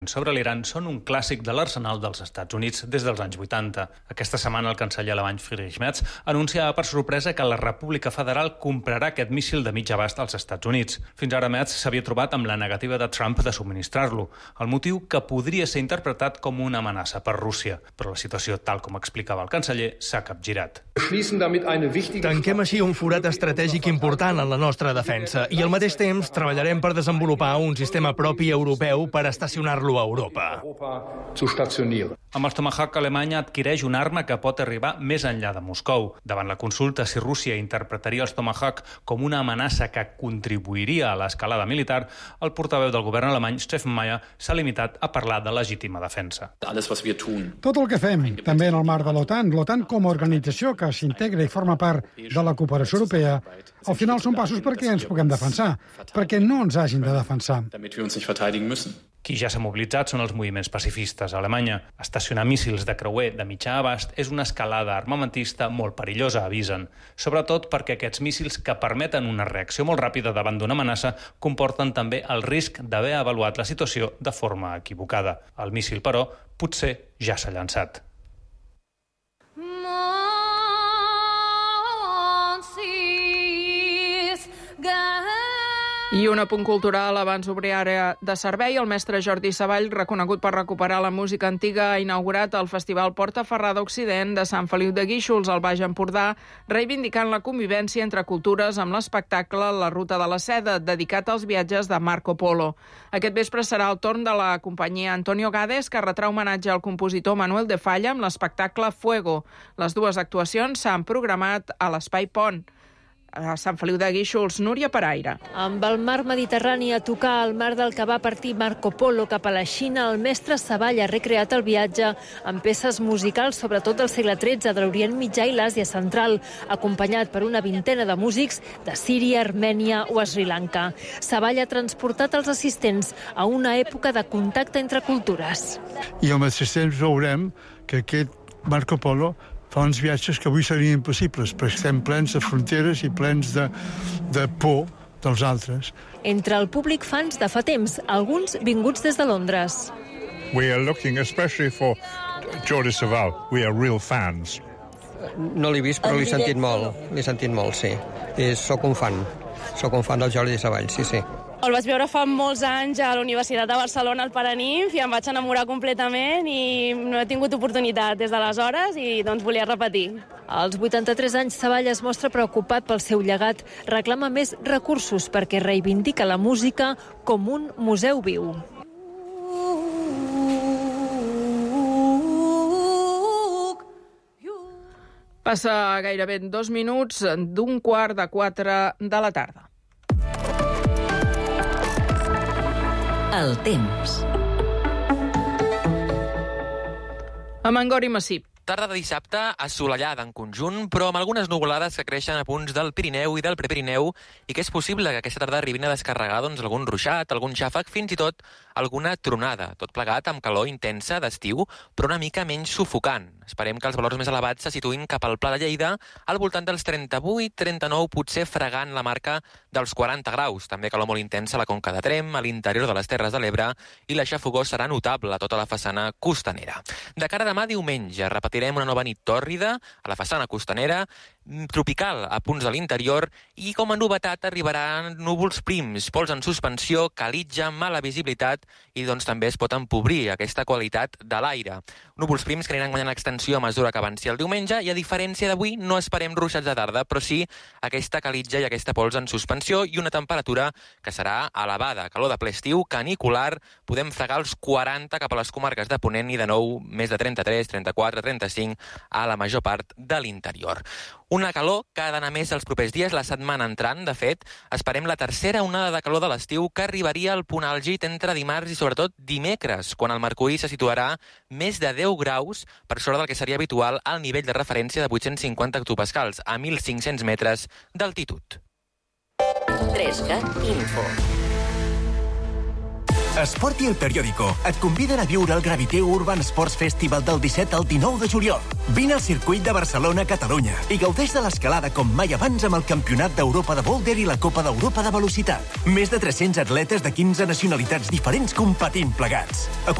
sobre l'Iran són un clàssic de l'arsenal dels Estats Units des dels anys 80. Aquesta setmana el canceller alemany Friedrich Merz anunciava per sorpresa que la República Federal comprarà aquest míssil de mig abast als Estats Units. Fins ara Merz s'havia trobat amb la negativa de Trump de subministrar-lo, el motiu que podria ser interpretat com una amenaça per Rússia. Però la situació, tal com explicava el canceller, s'ha capgirat. Tanquem així un forat estratègic important en la nostra defensa i al mateix temps treballarem per desenvolupar un sistema propi europeu per estacionar-lo a Europa. Amb els Tomahawk, Alemanya adquireix una arma que pot arribar més enllà de Moscou. Davant la consulta si Rússia interpretaria els Tomahawk com una amenaça que contribuiria a l'escalada militar, el portaveu del govern alemany, Steffen Meyer, s'ha limitat a parlar de legítima defensa. Tot el que fem, també en el marc de l'OTAN com a organització que s'integra i forma part de la cooperació europea, al final són passos perquè ens puguem defensar, perquè no ens hagin de defensar. Qui ja s'ha mobilitzat són els moviments pacifistes a Alemanya. Estacionar míssils de creuer de mitjà abast és una escalada armamentista molt perillosa, avisen. Sobretot perquè aquests míssils que permeten una reacció molt ràpida davant d'una amenaça comporten també el risc d'haver avaluat la situació de forma equivocada. El míssil, però, potser ja s'ha llançat. I un apunt cultural abans d'obrir àrea de servei. El mestre Jordi Savall, reconegut per recuperar la música antiga, ha inaugurat el Festival Porta Ferrada Occident de Sant Feliu de Guíxols, al Baix Empordà, reivindicant la convivència entre cultures amb l'espectacle La Ruta de la Seda, dedicat als viatges de Marco Polo. Aquest vespre serà el torn de la companyia Antonio Gades, que retrà homenatge al compositor Manuel de Falla amb l'espectacle Fuego. Les dues actuacions s'han programat a l'Espai Pont. A Sant Feliu de Guíxols, Núria Paraire. Amb el mar Mediterrani a tocar, el mar del que va partir Marco Polo cap a la Xina, el mestre Savall ha recreat el viatge amb peces musicals, sobretot del segle XIII, de l'Orient Mitjà i l'Àsia Central, acompanyat per una vintena de músics de Síria, Armènia o Sri Lanka. Savall ha transportat els assistents a una època de contacte entre cultures. I amb els assistents veurem que aquest Marco Polo fa uns viatges que avui serien impossibles, perquè estem plens de fronteres i plens de por dels altres. Entre el públic fans de fa temps, alguns vinguts des de Londres. We are looking especially for Jordi Savall. We are real fans. No l'he vist, però l'he sentit molt, sí. Soc un fan del Jordi Savall, sí. El vaig veure fa molts anys a la Universitat de Barcelona, al Paranimf, i em vaig enamorar completament i no he tingut oportunitat des d'aleshores i doncs volia repetir. Als 83 anys, Savall es mostra preocupat pel seu llegat. Reclama més recursos perquè reivindica la música com un museu viu. Passa gairebé 2 minuts d'un 3:15 de la tarda. El temps. A Mangor i Massip. Tarda de dissabte, assolellada en conjunt, però amb algunes nuvolades que creixen a punts del Pirineu i del Prepirineu i que és possible que aquesta tarda arribin a descarregar algun ruixat, algun xàfec, fins i tot alguna tronada. Tot plegat amb calor intensa d'estiu, però una mica menys sufocant. Esperem que els valors més elevats se situïn cap al Pla de Lleida, al voltant dels 38-39, potser fregant la marca dels 40 graus. També calor molt intensa a la Conca de Tremp, a l'interior de les Terres de l'Ebre, i la xafogor serà notable a tota la façana costanera. De cara a demà diumenge, repetirem una nova nit tòrrida a la façana costanera, tropical a punts de l'interior i com a novetat arribaran núvols prims, pols en suspensió, calitja, mala visibilitat i doncs també es pot empobrir aquesta qualitat de l'aire. Núvols prims que aniran guanyant extensió a mesura que avanci el diumenge i a diferència d'avui no esperem ruixats de tarda, però sí aquesta calitja i aquesta pols en suspensió i una temperatura que serà elevada, calor de ple estiu, canicular, podem fregar els 40 cap a les comarques de Ponent i de nou més de 33, 34, 35 a la major part de l'interior. Una calor que ha d'anar més els propers dies, la setmana entrant. De fet, esperem la tercera onada de calor de l'estiu que arribaria al punt àlgid entre dimarts i sobretot dimecres, quan el mercuri se situarà més de 10 graus per sobre del que seria habitual al nivell de referència de 850 hectopascals, a 1.500 metres d'altitud. 3GAT Info. Esport i El Periódico et conviden a viure el Graviteu Urban Sports Festival del 17 al 19 de juliol. Vine al circuit de Barcelona, Catalunya, i gaudeix de l'escalada com mai abans amb el Campionat d'Europa de Boulder i la Copa d'Europa de Velocitat. Més de 300 atletes de 15 nacionalitats diferents competint plegats.